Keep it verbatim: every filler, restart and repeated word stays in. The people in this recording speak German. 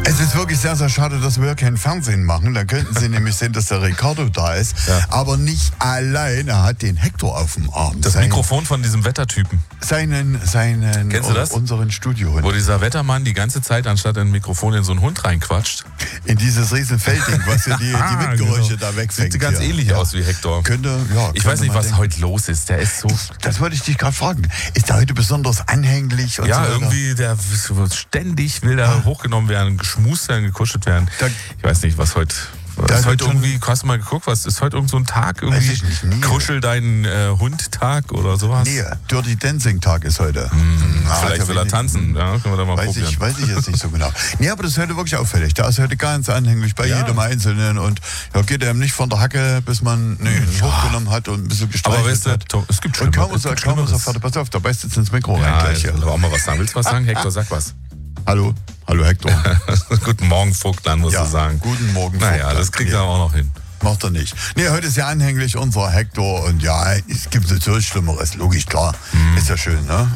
Es ist wirklich sehr, sehr schade, dass wir kein Fernsehen machen. Dann könnten Sie nämlich sehen, dass der Ricardo da ist. Ja. Aber nicht allein. Er hat den Hector auf dem Arm. Das Sein, Mikrofon von diesem Wettertypen. Seinen, seinen, Kennst du das? unseren Studiohund. Wo dieser Wettermann die ganze Zeit anstatt ein Mikrofon in so einen Hund reinquatscht. In dieses riesen Feldding, was hier die, die Windgeräusche Genau. da wegfängt. Sieht ganz hier. ähnlich Ja. aus wie Hector. Könnte, ja, Ich könnte weiß nicht, man was denken. heute los ist. Der ist so... Das wollte ich dich gerade fragen. Ist der heute besonders anhänglich? Und Ja, so weiter? irgendwie, der ständig will da hochgenommen werden, geschmust werden, gekuschelt werden. Da- Ich weiß nicht, was heute... Da ist heute wird schon- irgendwie, hast du mal geguckt, was ist heute irgend so ein Tag? Weiß Irgendwie ich nicht, nie. Kuschel deinen äh, Hund-Tag oder sowas? Nee, Dirty Dancing Tag ist heute. Hm, ah, Vielleicht da will er bin ich- tanzen, ja, können wir da mal Weiß probieren. ich, weiß ich jetzt nicht so genau. Nee, aber das ist heute wirklich auffällig. Der ist heute ganz anhänglich bei Ja. jedem Einzelnen und ja, geht einem nicht von der Hacke, bis man nee, ihn hochgenommen hat und ein bisschen gestreichelt Aber weißt du, hat. Tom, es gibt Und kaum Schlimmeres. ist er, Es gibt kaum ist er Schlimmeres. fertig. Pass auf, da beißt jetzt ins Mikro rein Ja, gleich. ich Hier. will auch mal was sagen. Willst du was sagen? Hector, sag was. Hallo, hallo Hector. Guten Morgen, Vogtland, musst Ja, du sagen. guten Morgen, Naja, Vogtland. das kriegt Ja. er auch noch hin. Macht er nicht. Nee, heute ist ja anhänglich unser Hector und ja, es gibt natürlich Schlimmeres, logisch, klar. Ist ja schön, ne?